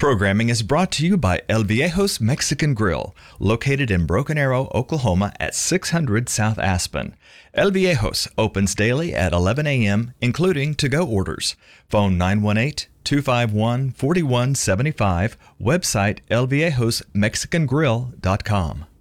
programming is brought to you by El Viejo's Mexican Grill, located in Broken Arrow, Oklahoma at 600 South Aspen. El Viejo's opens daily at 11 a.m., including to-go orders. Phone 918-251-4175, website elviejosmexicangrill.com.